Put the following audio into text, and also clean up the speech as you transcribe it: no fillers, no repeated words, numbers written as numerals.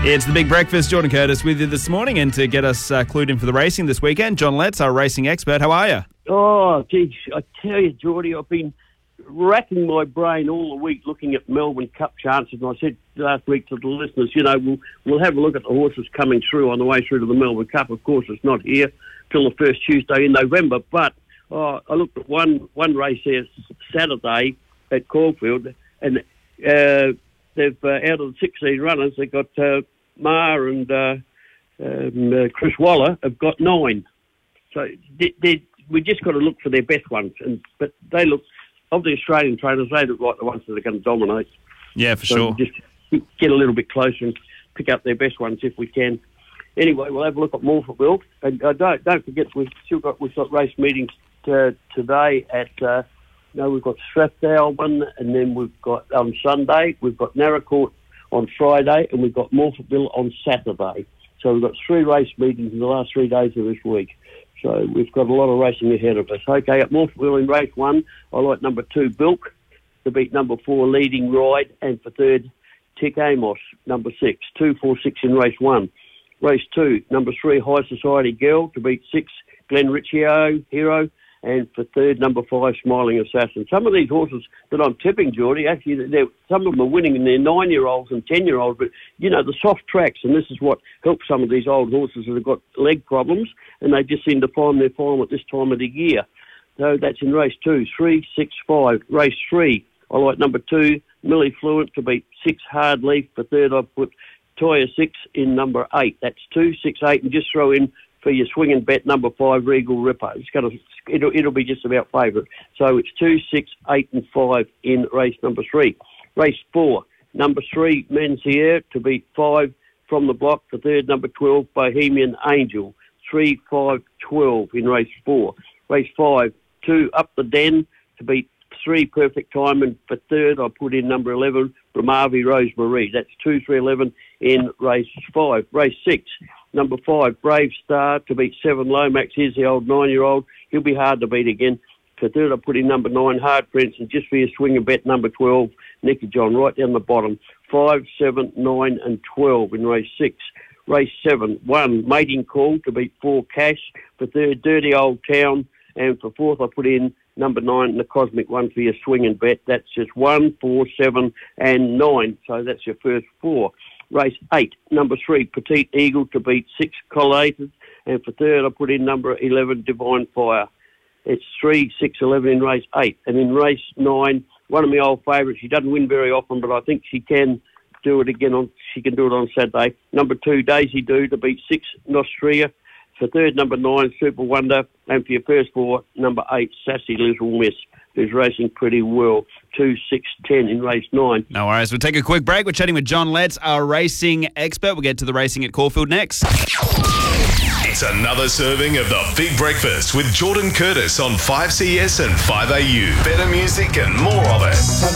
It's the Big Breakfast. Jordan Curtis with you this morning, and to get us clued in for the racing this weekend, John Letts, our racing expert. How are you? Oh, geez, I tell you, Geordie, I've been racking my brain all the week looking at Melbourne Cup chances, and I said last week to the listeners, we'll have a look at the horses coming through on the way through to the Melbourne Cup. Of course, it's not here till the first Tuesday in November, but I looked at one race there Saturday at Caulfield, and they've out of the 16 runners, they've got Ma and Chris Waller have got 9. So we just got to look for their best ones, but they look, of the Australian trainers, they look like the ones that are going to dominate. Yeah, for sure. Just get a little bit closer and pick up their best ones if we can. Anyway, we'll have a look at Morphettville, and don't forget we've got race meetings today at. We've got Strathdown one, and then we've got on Sunday, we've got Narracourt on Friday, and we've got Morphettville on Saturday. So we've got 3 race meetings in the last 3 days of this week. So we've got a lot of racing ahead of us. Okay, at Morphettville in race 1, I like number 2, Bilk, to beat number 4, Leading Ride, and for third, Tick Amos, number 6, 2, 4, 6 in race 1. Race 2, number 3, High Society Girl, to beat 6, Glen Riccio, Hero, and for third, number 5, Smiling Assassin. Some of these horses that I'm tipping, Geordie, actually, some of them are winning in their 9-year-olds and 10-year-olds, but, the soft tracks, and this is what helps some of these old horses that have got leg problems, and they just seem to find their form at this time of the year. So that's in race 2, 3, 6, 5. Race 3, I like number 2, Millie Fluent, to beat 6, Hard Leaf. For third, I've put Toya 6 in number 8. That's 2, 6, 8, and just throw in for your swing and bet number 5, Regal Ripper. It'll be just about favourite. So it's 2, 6, 8 and 5 in race number 3. Race 4, number 3, Menzier, to beat 5 From the Block. For third, number 12, Bohemian Angel. 3, 5, 12 in race 4. Race 5, 2, Up the Den, to beat 3, Perfect Time. And for third, I put in number 11, Bramavi Rosemarie. That's 2, 3, 11 in race 5. Race 6, number 5, Brave Star, to beat 7, Lomax. Here's the old 9-year-old. He'll be hard to beat again. For third, I put in number 9, Hard Prince, and just for your swing and bet, number 12, Nicky John, right down the bottom. 5, 7, 9 and 12 in race 6. Race 7, 1, Mating Call, to beat 4, Cash. For third, Dirty Old Town. And for fourth, I put in number 9, the Cosmic One, for your swing and bet. That's just 1, 4, 7 and 9. So that's your first 4. Race 8, number 3, Petite Eagle, to beat 6, Collated. And for third, I put in number 11, Divine Fire. It's 3, 6, 11 in race 8. And in race 9, one of my old favourites. She doesn't win very often, but I think she can do it again. She can do it on Saturday. Number 2, Daisy Do, to beat 6, Nostria. For third, number 9, Super Wonder. And for your first 4, number 8, Sassy Little Miss, who's racing pretty well. 2, 6, 10 in race 9. No worries. We'll take a quick break. We're chatting with John Letts, our racing expert. We'll get to the racing at Caulfield next. It's another serving of the Big Breakfast with Jordan Curtis on 5CS and 5AU. Better music and more of it.